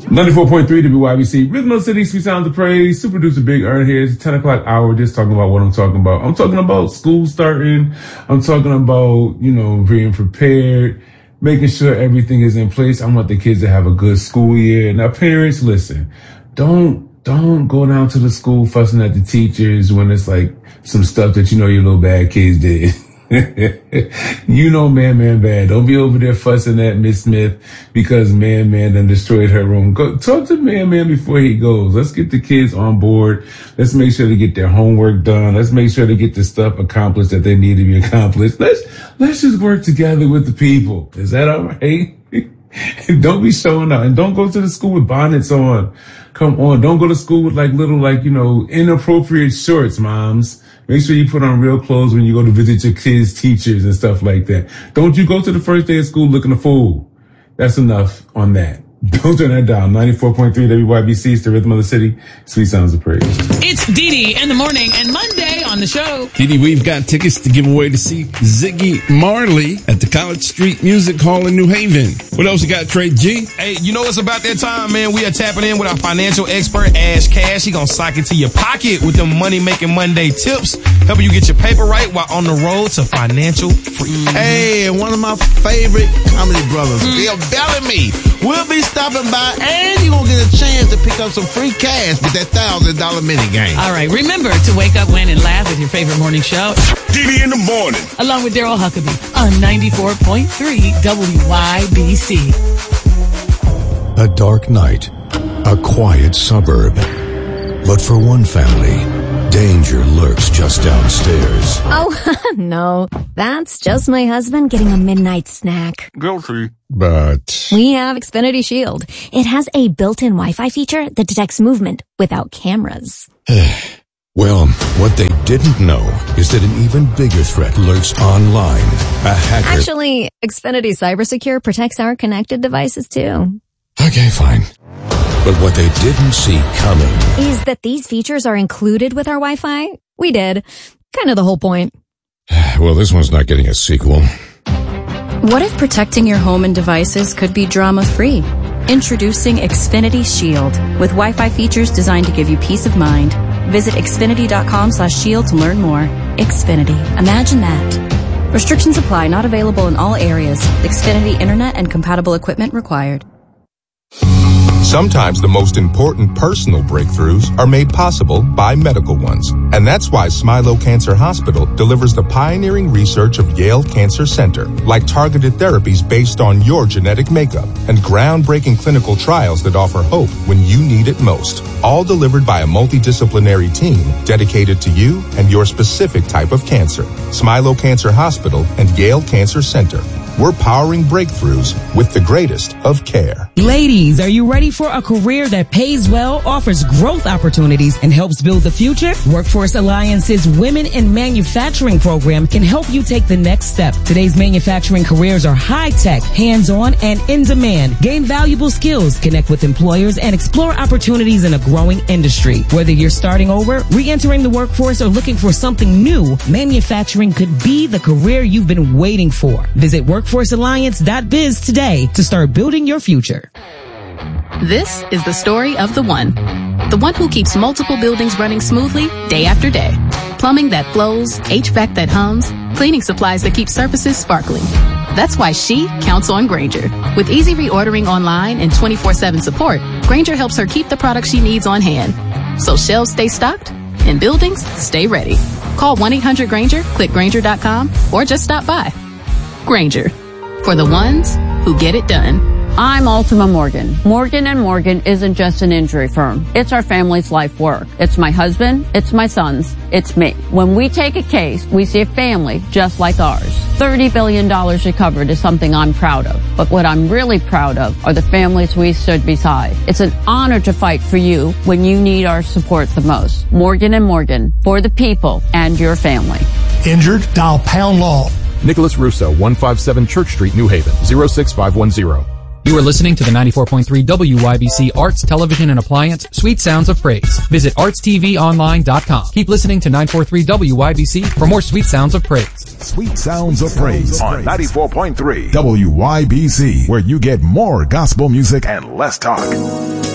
94.3 WYBC, Rhythm of the City, Sweet Sounds of Praise, super producer Big Earn here. It's 10 o'clock hour, just talking about what I'm talking about. I'm talking about school starting. I'm talking about, being prepared, making sure everything is in place. I want the kids to have a good school year. Now, parents, listen, don't go down to the school fussing at the teachers when it's like some stuff that your little bad kids did. Man bad. Don't be over there fussing at Miss Smith because man done destroyed her room. Go talk to man before he goes. Let's get the kids on board. Let's make sure they get their homework done. Let's make sure they get the stuff accomplished that they need to be accomplished. Let's just work together with the people. Is that all right? Don't be showing up, and don't go to the school with bonnets on. Come on. Don't go to school with inappropriate shorts, moms. Make sure you put on real clothes when you go to visit your kids' teachers and stuff like that. Don't you go to the first day of school looking a fool. That's enough on that. Don't turn that down. 94.3 WYBC is the Rhythm of the City. Sweet Sounds of Praise. It's Dee Dee in the morning and Monday on the show. Dee Dee, we've got tickets to give away to see Ziggy Marley at the College Street Music Hall in New Haven. What else you got, Trey G? Hey, it's about that time, man. We are tapping in with our financial expert, Ash Cash. He gonna sock it to your pocket with them money-making Monday tips, helping you get your paper right while on the road to financial freedom. Hey, and one of my favorite comedy brothers, Bill Bellamy, will be stopping by, and you're going to get a chance to pick up some free cash with that $1,000 mini game. All right, remember to wake up, win, and laugh with your favorite morning show. Dee Dee in the morning. Along with Daryl Huckabee on 94.3 WYBC. A dark night, a quiet suburb. But for one family, danger lurks just downstairs. Oh, no. That's just my husband getting a midnight snack. Guilty. But We have Xfinity Shield. It has a built-in Wi-Fi feature that detects movement without cameras. well, what they didn't know is that an even bigger threat lurks online. A hacker. Actually, Xfinity Cybersecure protects our connected devices too. Okay, fine. But what they didn't see coming is that these features are included with our Wi-Fi. We did. Kind of the whole point. Well, this one's not getting a sequel. What if protecting your home and devices could be drama-free? Introducing Xfinity Shield with Wi-Fi features designed to give you peace of mind. Visit Xfinity.com/shield to learn more. Xfinity. Imagine that. Restrictions apply. Not available in all areas. Xfinity Internet and compatible equipment required. Sometimes the most important personal breakthroughs are made possible by medical ones. And that's why Smilow Cancer Hospital delivers the pioneering research of Yale Cancer Center, like targeted therapies based on your genetic makeup and groundbreaking clinical trials that offer hope when you need it most. All delivered by a multidisciplinary team dedicated to you and your specific type of cancer. Smilow Cancer Hospital and Yale Cancer Center. We're powering breakthroughs with the greatest of care. Ladies, are you ready for a career that pays well, offers growth opportunities, and helps build the future? Workforce Alliance's Women in Manufacturing program can help you take the next step. Today's manufacturing careers are high-tech, hands-on, and in demand. Gain valuable skills, connect with employers, and explore opportunities in a growing industry. Whether you're starting over, re-entering the workforce, or looking for something new, manufacturing could be the career you've been waiting for. Visit WorkforceAlliance.biz today to start building your future. This is the story of the one who keeps multiple buildings running smoothly day after day. Plumbing that flows, HVAC that hums, cleaning supplies that keep surfaces sparkling. That's why she counts on Grainger. With easy reordering online and 24/7 support, Grainger helps her keep the products she needs on hand. So shelves stay stocked and buildings stay ready. Call 1-800-GRAINGER, click Grainger.com, or just stop by. Grainger, for the ones who get it done. I'm Ultima Morgan. Morgan & Morgan isn't just an injury firm. It's our family's life work. It's my husband, it's my sons, it's me. When we take a case, we see a family just like ours. $30 billion recovered is something I'm proud of. But what I'm really proud of are the families we stood beside. It's an honor to fight for you when you need our support the most. Morgan & Morgan, for the people and your family. Injured? Dial #law. Nicholas Russo, 157 Church Street, New Haven, 06510. You are listening to the 94.3 WYBC Arts, Television, and Appliance Sweet Sounds of Praise. Visit artstvonline.com. Keep listening to 943 WYBC for more Sweet Sounds of Praise. Sweet Sounds of Praise on 94.3 WYBC, where you get more gospel music and less talk.